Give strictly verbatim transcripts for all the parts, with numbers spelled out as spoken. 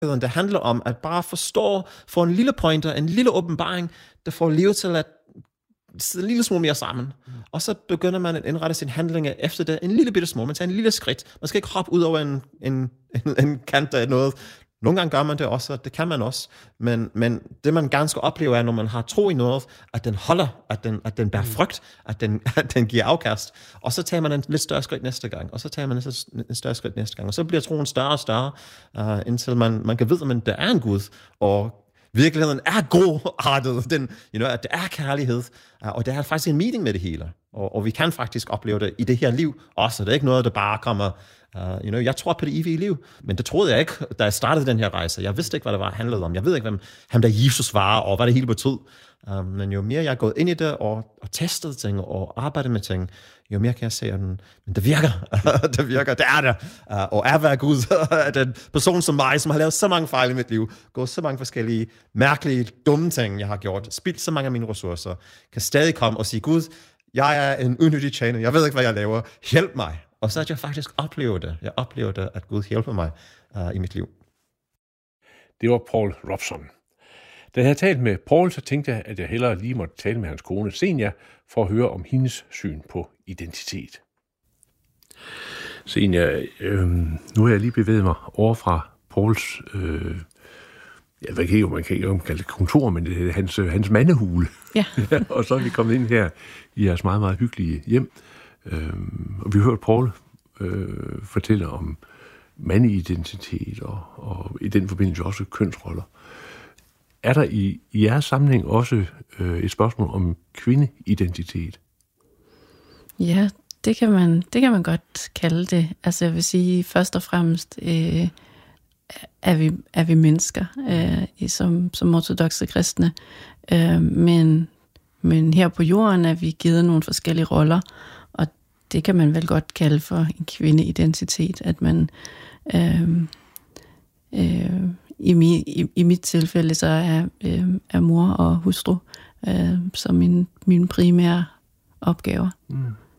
Det handler om at bare forstå, få en lille pointer, en lille åbenbaring, der får livet til at sidde en lille smule mere sammen. Mm. Og så begynder man at indrette sine handlinger efter det, en lille bitte smule. Man tager en lille skridt. Man skal ikke hoppe ud over en, en, en, en kant af noget. Nogle gange gør man det også, det kan man også. Men, men det man gerne skal opleve er, når man har tro i noget, at den holder, at den, at den bærer frugt, at den, at den giver afkast. Og så tager man en lidt større skridt næste gang, og så tager man en, en større skridt næste gang. Og så bliver troen større og større, uh, indtil man, man kan vide, at der er en Gud, og virkeligheden er godartet, den, you know, at det er kærlighed, uh, og det er faktisk en meeting med det hele. Og, og vi kan faktisk opleve det i det her liv også. Det er ikke noget, der bare kommer. Uh, you know, jeg tror på det evige liv, men det troede jeg ikke, da jeg startede den her rejse. Jeg vidste ikke, hvad det var handlede om. Jeg ved ikke, hvem ham der Jesus var, og hvad det hele betød. Um, men jo mere jeg er gået ind i det, og, og testet ting, og arbejdet med ting, jo mere kan jeg se, at den, men det virker. det virker, det er det. Uh, og er hver Gud, den person som mig, som har lavet så mange fejl i mit liv, gået så mange forskellige, mærkelige, dumme ting, jeg har gjort, spildt så mange af mine ressourcer, kan stadig komme og sige, Gud, jeg er en unyttig tjener, jeg ved ikke, hvad jeg laver, hjælp mig. Og så at jeg faktisk oplever det. Jeg oplever det, at Gud hjælper mig uh, i mit liv. Det var Paul Robson. Da jeg havde talt med Paul, så tænkte jeg, at jeg hellere lige måtte tale med hans kone Senja, for at høre om hendes syn på identitet. Senja, øh, nu har jeg lige bevæget mig over fra Pauls, øh, jeg ved ikke, om man kan ikke kalde det kontor, men det er hans, hans mandehule. Ja. Og så er vi kommet ind her i jeres meget, meget hyggelige hjem. Øh, og vi har hørt Paul øh, fortælle om mandeidentitet og, og i den forbindelse også kønsroller. Er der i, i jeres sammenhæng også øh, et spørgsmål om kvindeidentitet? Ja, det kan man, det kan man godt kalde det. Altså jeg vil sige, først og fremmest øh, er, vi, er vi mennesker øh, som, som ortodokse kristne, øh, men, men her på jorden er vi givet nogle forskellige roller, og det kan man vel godt kalde for en kvindeidentitet, at man øh, øh, i, mi, i, i mit tilfælde så er, øh, er mor og hustru øh, som min, mine primære opgaver. Mm.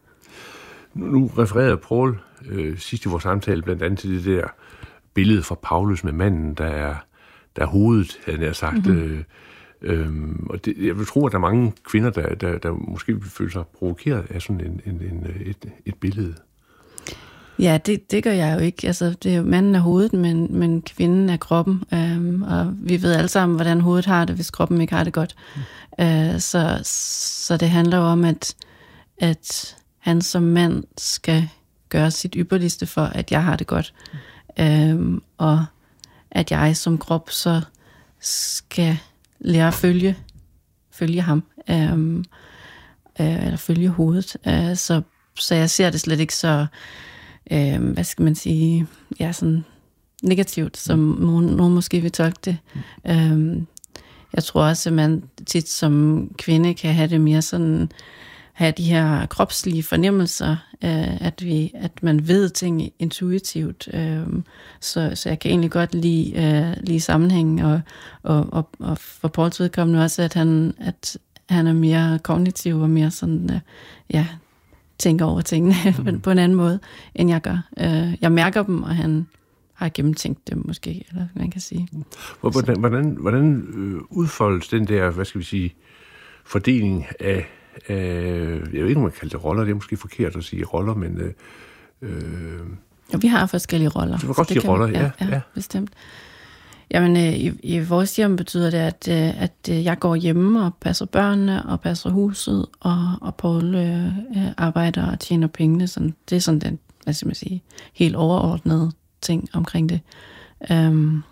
Nu refererede Paul øh, sidst i vores samtale blandt andet til det der billede fra Paulus med manden, der er, der er hovedet, havde jeg sagt. Mm-hmm. Øh, Øhm, og det, jeg vil tro, at der er mange kvinder, der, der, der måske vil føle sig provokeret af sådan en, en, en, et, et billede. Ja, det, det gør jeg jo ikke. Altså, det er jo manden er hovedet, men, men kvinden er kroppen. Øhm, og vi ved alle sammen, hvordan hovedet har det, hvis kroppen ikke har det godt. Mm. Øh, så, så det handler jo om, at, at han som mand skal gøre sit ypperligste for, at jeg har det godt. Mm. Øhm, og at jeg som krop så skal lære at følge, følge ham, øhm, øh, eller følge hovedet. Øh, så, så jeg ser det slet ikke så, øh, hvad skal man sige, ja, sådan negativt, som nogen, nogen måske vil tolke det. Mm. Øh, jeg tror også, at man tit som kvinde kan have det mere sådan, have de her kropslige fornemmelser, øh, at, vi, at man ved ting intuitivt. Øh, så, så jeg kan egentlig godt lide, øh, lide sammenhængen, og, og, og, og for Pauls vedkommende også, at han, at han er mere kognitiv og mere sådan, øh, ja, tænker over tingene mm. på en anden måde, end jeg gør. Øh, jeg mærker dem, og han har gennemtænkt dem måske, eller man kan sige. Hvordan, hvordan, hvordan udfoldes den der, hvad skal vi sige, fordeling af Uh, jeg ved ikke, om man kalder det roller. Det er måske forkert at sige roller, men Øh, øh, ja, vi har forskellige roller. Det var godt sige roller, vi, ja, ja, ja. Bestemt. Jamen, øh, i, i vores hjem betyder det, at, øh, at øh, jeg går hjemme og passer børnene og passer huset, og, og Paul øh, øh, arbejder og tjener pengene. Sådan, det er sådan den, hvad skal man sige, helt overordnede ting omkring det. Um,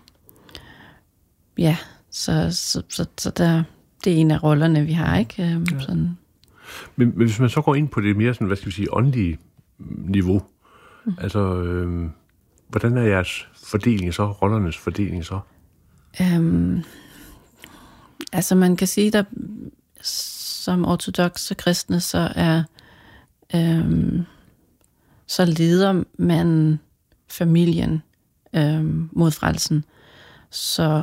ja, så, så, så, så der, det er en af rollerne, vi har, ikke? Um, ja. Sådan. Men, men hvis man så går ind på det mere sådan, hvad skal vi sige, åndelige niveau, mm. altså, øh, hvordan er jeres fordeling så, rollernes fordeling så? Um, altså man kan sige, der som ortodokse kristne, så er um, så leder man familien um, mod frelsen. Så,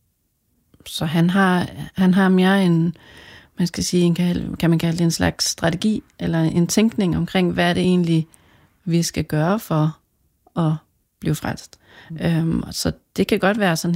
så han har han har mere en, man skal sige, kan, kan man kalde det en slags strategi, eller en tænkning omkring, hvad er det egentlig, vi skal gøre for at blive frelst. Øhm, så det kan godt være sådan